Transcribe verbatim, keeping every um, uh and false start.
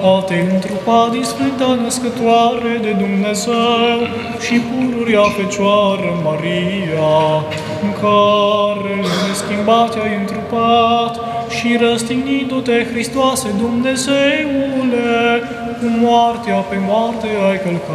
a te întrupa din Sfânta Născătoare de Dumnezeu și pururia Fecioară Maria, în care neschimbate ai întrupat și răstignit-o-te, Hristoase Dumnezeule, cu moartea pe moarte ai călcat.